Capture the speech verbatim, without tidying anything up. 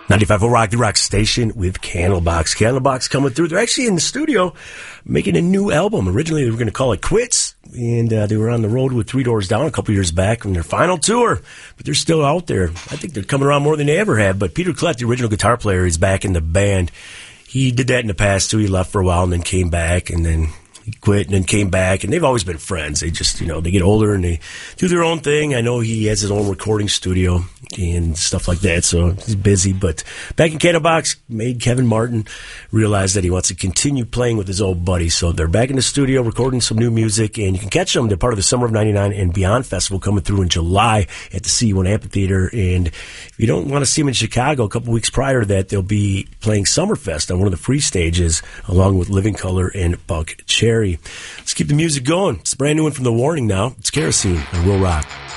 ninety-five point oh Rock the Rock Station with Candlebox. Candlebox coming through. They're actually in the studio making a new album. Originally, they were going to call it Quits, and uh, they were on the road with Three Doors Down a couple years back on their final tour, but they're still out there. I think they're coming around more than they ever have, but Peter Klett, the original guitar player, is back in the band. He did that in the past, too. He left for a while and then came back, and then he quit and then came back, and they've always been friends. They just, you know, they get older and they do their own thing. I know he has his own recording studio and stuff like that, so he's busy. But back in Candlebox, made Kevin Martin realize that he wants to continue playing with his old buddy. So they're back in the studio recording some new music, and you can catch them. They're part of the Summer of ninety-nine and Beyond Festival coming through in July at the C one Amphitheater. And if you don't want to see them in Chicago, a couple weeks prior to that, they'll be playing Summerfest on one of the free stages along with Living Color and Buck Cherry. Let's keep the music going. It's a brand new one from The Warning now. It's Kerosene on Will Rock.